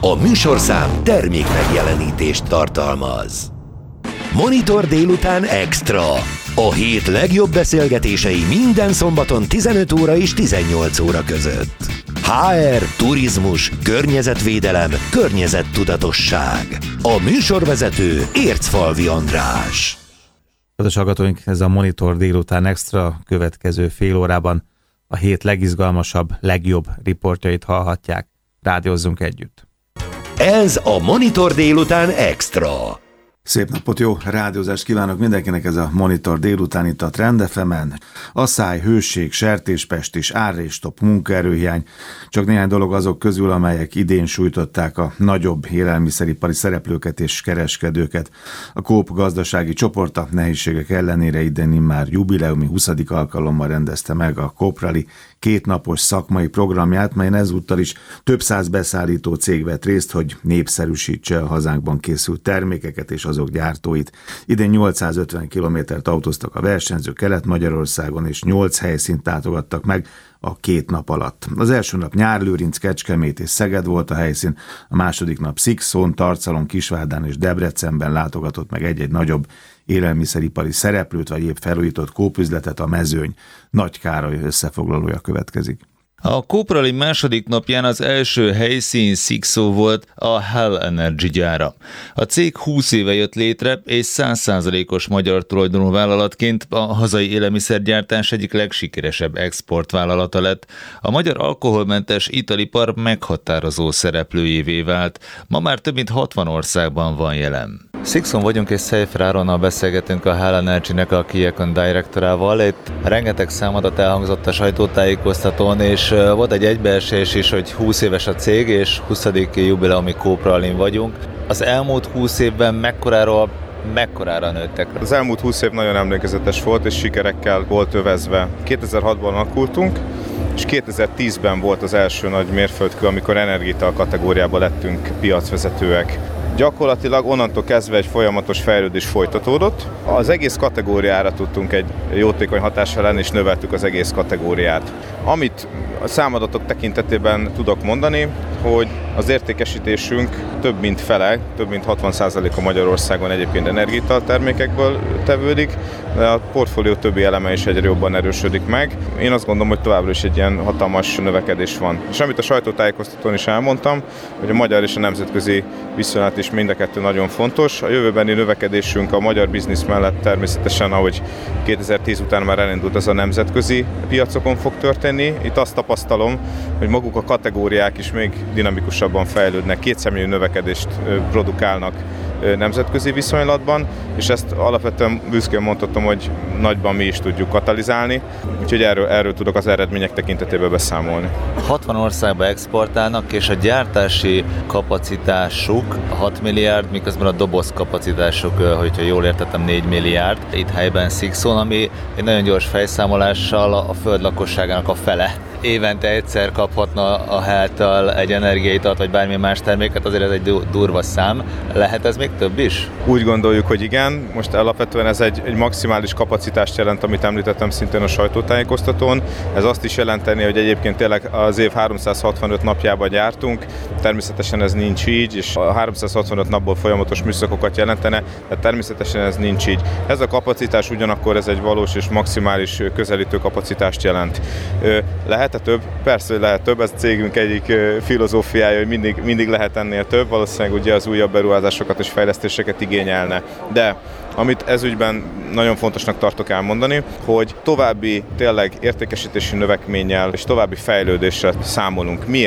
A műsorszám termék megjelenítést tartalmaz. Monitor délután extra. A hét legjobb beszélgetései minden szombaton 15 óra és 18 óra között. HR, turizmus, környezetvédelem, környezettudatosság. A műsorvezető Ércfalvi András. Kedves hallgatóink, ez a Monitor délután extra, következő fél órában a hét legizgalmasabb, legjobb riportjait hallhatják. Rádiózzunk együtt. Ez a Monitor délután extra. Szép napot, jó rádiózást kívánok mindenkinek, ez a Monitor délután itt a Trend FM-en. Asszály, hőség, sertéspestis, árréstop, munkaerőhiány, csak néhány dolog azok közül, amelyek idén sújtották a nagyobb élelmiszeripari szereplőket és kereskedőket. A Coop gazdasági csoport a nehézségek ellenére idén immár jubileumi 20. alkalommal rendezte meg a Coop Rally kétnapos szakmai programját, melyen ezúttal is több száz beszállító cég vett részt, hogy népszerűsítse a hazánkban készült termékeket és azok gyártóit. Idén 850 kilométert autóztak a versenyzők Kelet-Magyarországon, és 8 helyszínt látogattak meg a 2 nap alatt. Az első nap Nyárlőrinc, Kecskemét és Szeged volt a helyszín, a második nap Szikszón, Tarcalon, Kisvárdán és Debrecenben látogatott meg egy-egy nagyobb élelmiszeripari szereplőt, vagy épp felújított Coop-üzletet, a Mezőny. Nagy Károly összefoglalója következik. A Coop Rally második napján az első helyszín Szikszó volt, a Hell Energy gyára. A cég 20 éve jött létre, és 100%-os magyar tulajdonú vállalatként a hazai élelmiszergyártás egyik legsikeresebb exportvállalata lett. A magyar alkoholmentes italipar meghatározó szereplőjévé vált. Ma már több mint 60 országban van jelen. Szikszón vagyunk, és Szejfer Áronnal beszélgetünk, a Hell Energy-nek a Key Account Directorával. Itt rengeteg számadat elhangzott a sajtótájékoztatón, és volt egy egybeesés is, hogy 20 éves a cég, és 20. jubileumi Coop Rallyn vagyunk. Az elmúlt 20 évben mekkorára nőttek? Az elmúlt 20 év nagyon emlékezetes volt, és sikerekkel volt övezve. 2006-ban alakultunk, és 2010-ben volt az első nagy mérföldkő, amikor energiaital kategóriában lettünk piacvezetőek. Gyakorlatilag onnantól kezdve egy folyamatos fejlődés folytatódott. Az egész kategóriára tudtunk egy jótékony hatással lenni, és növeltük az egész kategóriát. Amit a számadatok tekintetében tudok mondani, hogy az értékesítésünk több mint fele, több mint 60%-a Magyarországon egyébként energiaital termékekből tevődik, de a portfólió többi eleme is egyre jobban erősödik meg. Én azt gondolom, hogy továbbra is egy ilyen hatalmas növekedés van. És amit a sajtótájékoztatón is elmondtam, hogy a magyar és a nemzetközi viszonylat is mind a kettő nagyon fontos. A jövőbeni növekedésünk a magyar biznisz mellett természetesen, ahogy 2010 után már elindult, az a nemzetközi piacokon fog történni. Itt azt tapasztalom, hogy maguk a kategóriák is még dinamikusabban fejlődnek, kétszemélyi növekedést produkálnak nemzetközi viszonylatban, és ezt alapvetően büszkén mondhatom, hogy nagyban mi is tudjuk katalizálni, úgyhogy erről tudok az eredmények tekintetében beszámolni. 60 országba exportálnak, és a gyártási kapacitásuk 6 milliárd, miközben a doboz kapacitásuk, hogyha jól értettem, 4 milliárd. Itt helyben Szikszón, ami egy nagyon gyors fejszámolással a föld lakosságának a fele. Évente egyszer kaphatna a Helltől egy energiaitalt, vagy bármilyen más terméket, azért ez egy durva szám. Lehet ez még több is? Úgy gondoljuk, hogy igen. Most alapvetően ez egy maximális kapacitást jelent, amit említettem szintén a sajtótájékoztatón. Ez azt is jelenteni, hogy egyébként tényleg az év 365 napjában gyártunk. Természetesen ez nincs így, és a 365 napból folyamatos műszakokat jelentene, de természetesen ez nincs így. Ez a kapacitás ugyanakkor ez egy valós és maximális közelítő kapacitást jelent. Lehet-e több? Persze, hogy lehet több. Ez a cégünk egyik filozófiája, hogy mindig lehet ennél több. Valószínűleg ugye az újabb beruházásokat és fejlesztéseket igényelne. De amit ezügyben nagyon fontosnak tartok elmondani, hogy további tényleg értékesítési növekménnyel és további fejlődéssel számolunk. Miért?